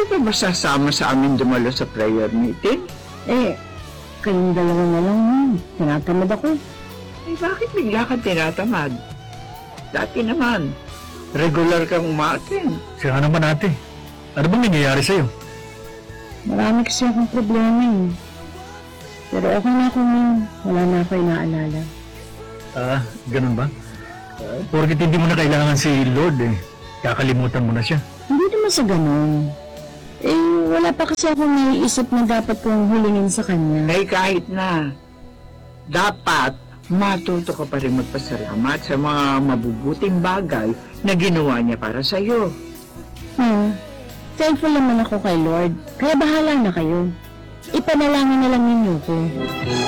ba masasama sa amin dumalo sa prayer meeting? Kayong dalawa na lang yun. Tinatamad ako. Bakit bigla kang tinatamad? Dati naman, regular kang umaatin. Siya nga naman ate. Ano bang nangyayari sa'yo? Marami kasi akong problema eh. Pero okay na ako ngayon. Wala na ako inaalala. Ganun ba? Porkit hindi mo na kailangan si Lord kakalimutan mo na siya. Hindi naman sa ganun. Wala pa kasi akong naiisip na dapat kong hulingin sa kanya. Kahit na, dapat matuto ka pa rin magpasalamat sa mga mabubuting bagay na ginawa niya para sa'yo. Thankful naman ako kay Lord. Kaya bahala na kayo. Ipanalangin na lang ninyo ko.